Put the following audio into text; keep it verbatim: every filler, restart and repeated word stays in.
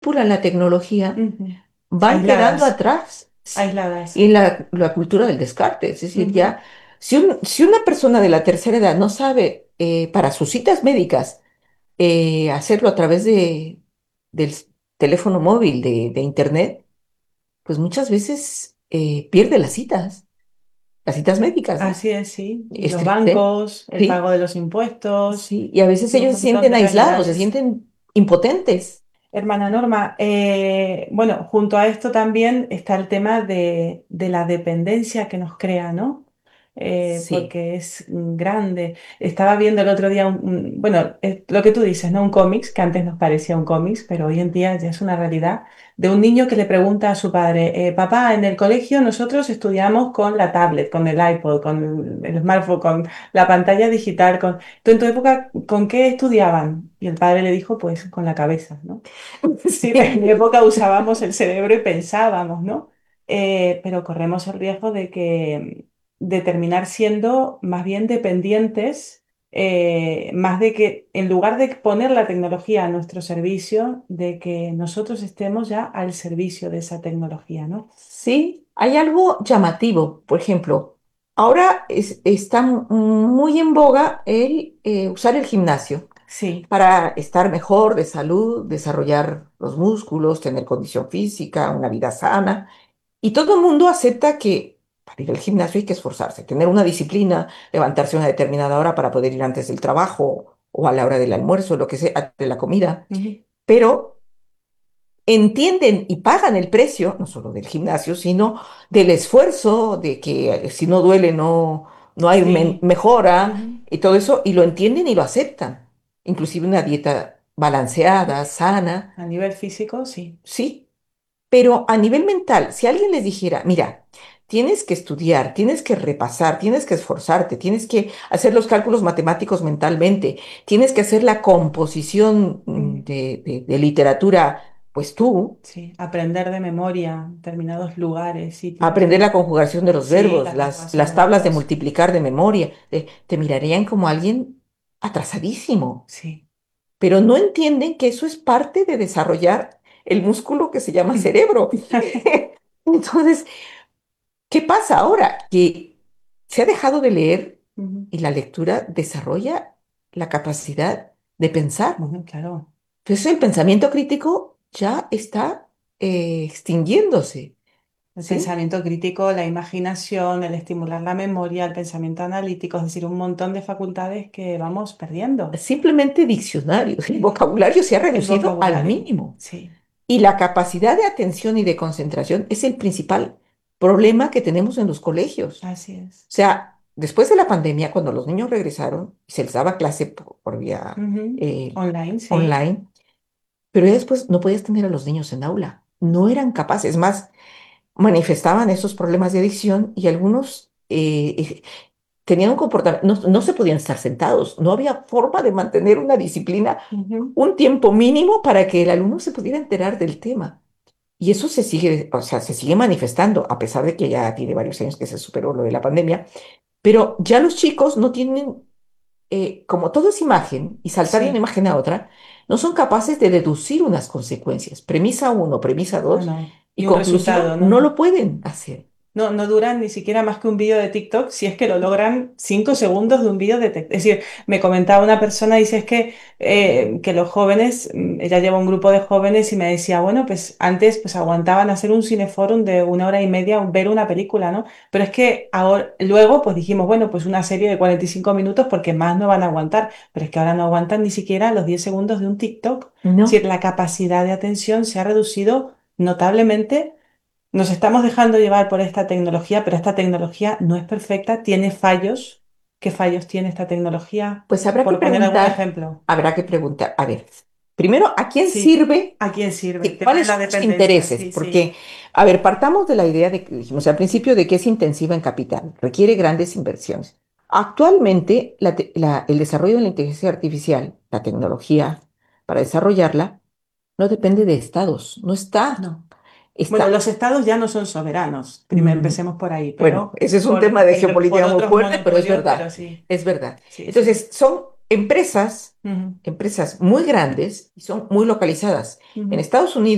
manipulan la tecnología Ujú. van quedando Aisladas, atrás. Sí. Y aisladas. en la, la cultura del descarte, es decir, Ujú. ya, si, un- si una persona de la tercera edad no sabe eh, para sus citas médicas eh, hacerlo a través de, del s- teléfono móvil, de, de internet, pues muchas veces eh, pierde las citas, las citas médicas, ¿no? Así es, sí. Y los Estrictamente, bancos, el sí, pago de los impuestos sí. Y a veces y un ellos se montón sienten de aislados, se realidades. sienten impotentes. Hermana Norma, eh, bueno, junto a esto también está el tema de, de la dependencia que nos crea, ¿no? Eh, Sí. porque es mm, grande. Estaba viendo el otro día, un, un- bueno, eh, lo que tú dices, ¿no? Un cómics, que antes nos parecía un cómics, pero hoy en día ya es una realidad, de un niño que le pregunta a su padre, eh, papá, en el colegio nosotros estudiamos con la tablet, con el iPod, con el smartphone, con la pantalla digital, con... ¿Tú en tu época con qué estudiaban? Y el padre le dijo, pues con la cabeza, ¿no? Sí, en mi Sí. época usábamos el cerebro y pensábamos, ¿no? Eh, pero corremos el riesgo de que de terminar siendo más bien dependientes, eh, más de que en lugar de poner la tecnología a nuestro servicio, de que nosotros estemos ya al servicio de esa tecnología, ¿no? Sí, hay algo llamativo. Por ejemplo, ahora es- está muy en boga el eh, usar el gimnasio Sí, para estar mejor de salud, desarrollar los músculos, tener condición física, una vida sana. Y todo el mundo acepta que para ir al gimnasio hay que esforzarse, tener una disciplina, levantarse a una determinada hora para poder ir antes del trabajo o a la hora del almuerzo, lo que sea, de la comida. ujú, Pero entienden y pagan el precio, no solo del gimnasio, sino del esfuerzo, de que eh, si no duele no, no hay men- sí, mejora ujú, y todo eso, y lo entienden y lo aceptan. Inclusive una dieta balanceada, sana, a nivel físico, sí. sí, pero a nivel mental, si alguien les dijera, mira, tienes que estudiar, tienes que repasar, tienes que esforzarte, tienes que hacer los cálculos matemáticos mentalmente, tienes que hacer la composición mm, Ujú, de, de de literatura, pues tú. sí, aprender de memoria determinados lugares, sitios, Aprender la ¿no? conjugación de los Sí, verbos, la las, conjugación de las tablas de verbos. multiplicar de memoria, te, te mirarían como alguien atrasadísimo, Sí. pero no entienden que eso es parte de desarrollar el músculo que se llama cerebro. Entonces, ¿qué pasa ahora? Que se ha dejado de leer Ujú, y la lectura desarrolla la capacidad de pensar. ujú, claro. Entonces, el pensamiento crítico ya está eh, extinguiéndose, El ¿sí? pensamiento crítico, la imaginación, el estimular la memoria, el pensamiento analítico, es decir, un montón de facultades que vamos perdiendo. Simplemente diccionarios. El vocabulario se ha El reducido al vocabulario, mínimo. sí, Y la capacidad de atención y de concentración es el principal problema que tenemos en los colegios. así es. O sea, después de la pandemia, cuando los niños regresaron y se les daba clase por, por vía Ujú, eh, online, sí. online, pero ya después no podías tener a los niños en aula. No eran capaces. Más, manifestaban esos problemas de adicción y algunos eh, eh, tenían un comportamiento, no, no se podían estar sentados, no había forma de mantener una disciplina Ujú, un tiempo mínimo para que el alumno se pudiera enterar del tema. Y eso se sigue, o sea, se sigue manifestando, a pesar de que ya tiene varios años que se superó lo de la pandemia, pero ya los chicos no tienen, eh, como todo es imagen, y saltar de una sí, imagen a otra, no son capaces de deducir unas consecuencias. Premisa uno, premisa no, dos, no. y Y un conclusión, resultado, no ¿no? lo pueden hacer. No, no duran ni siquiera más que un vídeo de TikTok si es que lo logran cinco segundos de un vídeo de TikTok. Es decir, me comentaba una persona, dice es que, eh, que los jóvenes, mm, ella lleva un grupo de jóvenes y me decía, bueno, pues antes pues aguantaban hacer un cineforum de una hora y media, ver una película, ¿no? Pero es que ahora, luego pues dijimos, bueno, pues una serie de cuarenta y cinco minutos porque más no van a aguantar, pero es que ahora no aguantan ni siquiera los diez segundos de un TikTok. Es decir, No. la capacidad de atención se ha reducido notablemente. Nos estamos dejando llevar por esta tecnología, pero esta tecnología no es perfecta, tiene fallos. ¿Qué fallos tiene esta tecnología? Pues habrá que Por poner algún preguntar, ejemplo. habrá que preguntar, a ver, primero, ¿a quién Sí, sirve? ¿a quién sirve? El ¿Qué- tema de ¿Cuáles la son sus dependencia, intereses? sí, sí. Porque, a ver, partamos de la idea de que dijimos al principio de que es intensiva en capital, requiere grandes inversiones. Actualmente, la te- la- el desarrollo de la inteligencia artificial, la tecnología para desarrollarla, no depende de estados, no está, No. Bueno, está. los estados ya no son soberanos. Primero mm, empecemos por ahí, Bueno, pero ese es un por, tema de por, por geopolítica muy otros fuerte, pero es monopolios, pero verdad, sí, es verdad. sí, sí. Entonces, son empresas, Ujú, empresas muy grandes y son muy localizadas. En ujú. Estados Unidos,